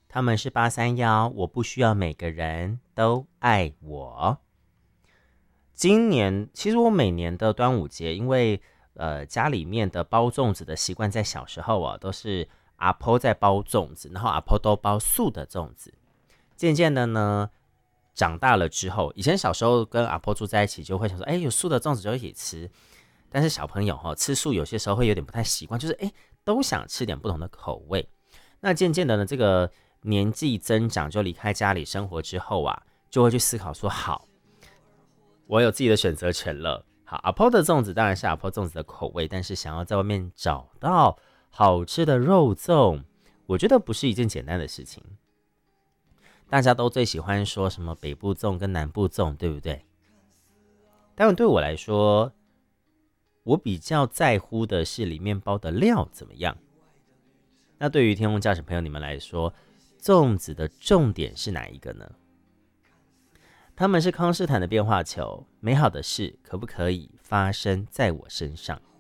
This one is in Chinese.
他们是831，我不需要每个人都爱我。今年其实我每年的端午节，因为家里面的包粽子的习惯，在小时候啊，都是阿婆在包粽子，然后阿婆都包素的粽子。渐渐的呢，长大了之后，以前小时候跟阿婆住在一起，就会想说，哎，有素的粽子就一起吃。但是小朋友吃素有些时候会有点不太习惯，就是都想吃点不同的口味。那渐渐的呢，这个年纪增长，就离开家里生活之后啊，就会去思考说，好，我有自己的选择权了。好，阿婆的粽子当然是阿婆粽子的口味，但是想要在外面找到好吃的肉粽，我觉得不是一件简单的事情。大家都最喜欢说什么北部粽跟南部粽，对不对？但对我来说，我比较在乎的是里面包的料怎么样。那对于天空驾驶朋友你们来说，粽子的重点是哪一个呢？他们是康斯坦的变化球，美好的事可不可以发生在我身上？